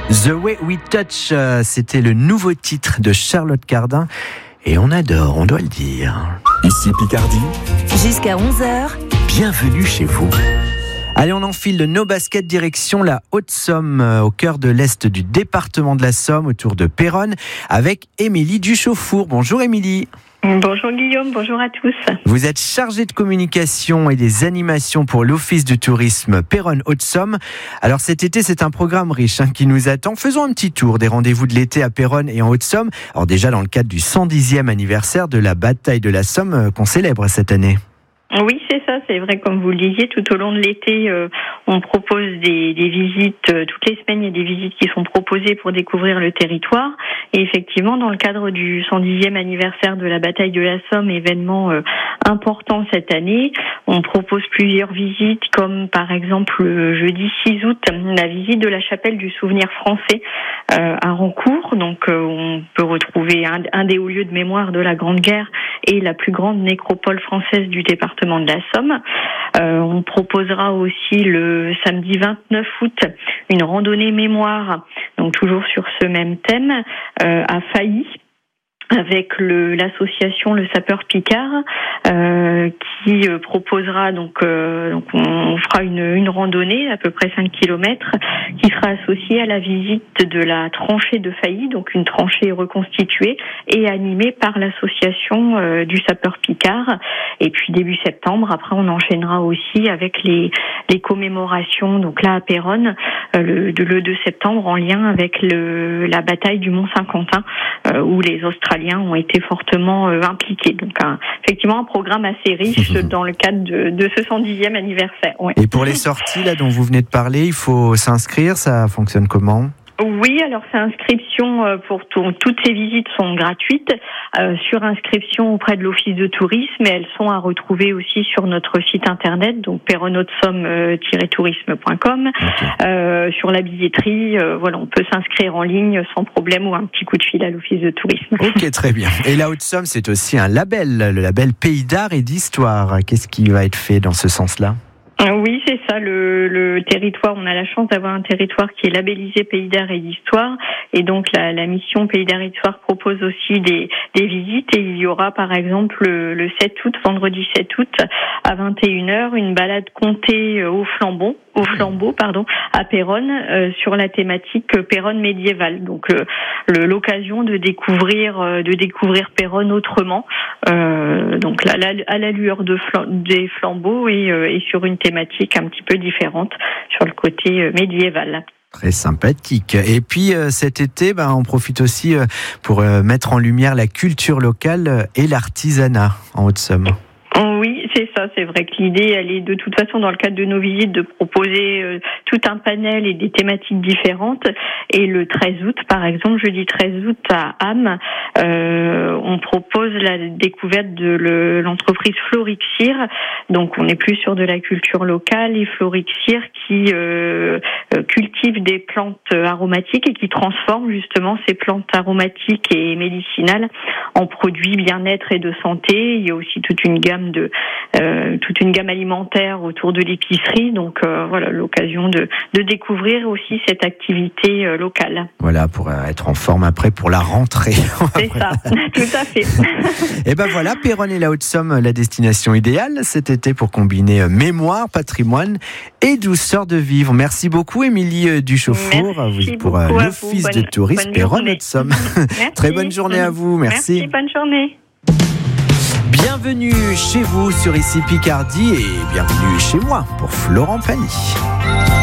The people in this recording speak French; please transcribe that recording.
The Way We Touch, c'était le nouveau titre de Charlotte Cardin. Et on adore, on doit le dire. Ici Picardie. Jusqu'à 11h. Bienvenue chez vous. Allez, on enfile nos baskets direction la Haute-Somme, au cœur de l'Est du département de la Somme, autour de Péronne, avec Émilie Duchauffour. Bonjour Émilie. Bonjour Guillaume, bonjour à tous. Vous êtes chargée de communication et des animations pour l'Office du tourisme Péronne Haute-Somme. Alors cet été, c'est un programme riche qui nous attend. Faisons un petit tour des rendez-vous de l'été à Péronne et en Haute-Somme. Alors déjà dans le cadre du 110e anniversaire de la bataille de la Somme qu'on célèbre cette année. Oui, c'est ça, c'est vrai, comme vous le disiez, tout au long de l'été, on propose des visites, toutes les semaines, il y a des visites qui sont proposées pour découvrir le territoire. Et effectivement, dans le cadre du 110e anniversaire de la bataille de la Somme, événement important cette année, on propose plusieurs visites, comme par exemple le jeudi 6 août, la visite de la chapelle du souvenir français à Rancourt. Donc on peut retrouver un des hauts lieux de mémoire de la Grande Guerre et la plus grande nécropole française du département de la Somme. On proposera aussi le samedi 29 août une randonnée mémoire, donc toujours sur ce même thème, à Failly, avec l'association Le Sapeur Picard qui proposera donc on fera une randonnée à peu près 5 km qui sera associée à la visite de la tranchée de Failly, donc une tranchée reconstituée et animée par l'association du Sapeur Picard. Et puis début septembre, après on enchaînera aussi avec les commémorations, donc là à Péronne le 2 septembre, en lien avec la bataille du Mont-Saint-Quentin où les Australiens ont été fortement impliqués. Donc effectivement un programme assez riche dans le cadre de ce 110e anniversaire. Ouais. Et pour les sorties là dont vous venez de parler, il faut s'inscrire, ça fonctionne comment ? Oui, alors ces inscriptions pour toutes ces visites sont gratuites sur inscription auprès de l'Office de tourisme, et elles sont à retrouver aussi sur notre site internet, donc péronne-haute-somme-tourisme.com. Okay. Sur la billetterie, voilà, on peut s'inscrire en ligne sans problème ou un petit coup de fil à l'Office de tourisme. Ok, très bien. Et la Haute-Somme, c'est aussi un label, le label Pays d'Art et d'Histoire. Qu'est-ce qui va être fait dans ce sens-là ? Oui, c'est ça, le territoire, on a la chance d'avoir un territoire qui est labellisé Pays d'Art et d'Histoire, et donc la mission Pays d'Art et d'Histoire propose aussi des visites, et il y aura par exemple le 7 août, vendredi 7 août, à 21h, une balade conter au flambeau, à Péronne, sur la thématique Péronne médiévale. Donc l'occasion de découvrir Péronne autrement, donc là, à la lueur des flambeaux et sur une thématique un petit peu différente sur le côté médiéval. Très sympathique. Et puis cet été, on profite aussi pour mettre en lumière la culture locale et l'artisanat en Haute-Somme. Oui, c'est ça. C'est vrai que l'idée, elle est de toute façon dans le cadre de nos visites de proposer tout un panel et des thématiques différentes. Et le 13 août, par exemple, jeudi 13 août à Ham, on propose la découverte de l'entreprise Florixir. Donc, on n'est plus sur de la culture locale, et Florixir qui cultive des plantes aromatiques et qui transforme justement ces plantes aromatiques et médicinales en produits bien-être et de santé. Il y a aussi toute une gamme alimentaire autour de l'épicerie, donc voilà, l'occasion de découvrir aussi cette activité locale. Voilà, pour être en forme après pour la rentrée. C'est ça, tout à fait. Et ben voilà, Péronne et la Haute-Somme, la destination idéale cet été pour combiner mémoire, patrimoine et douceur de vivre. Merci beaucoup Émilie Duchauffour pour l'Office de tourisme Péronne Haute-Somme. Très bonne journée à vous, merci. Bonne journée. Bienvenue chez vous sur Ici Picardie et bienvenue chez moi pour Florent Pagny.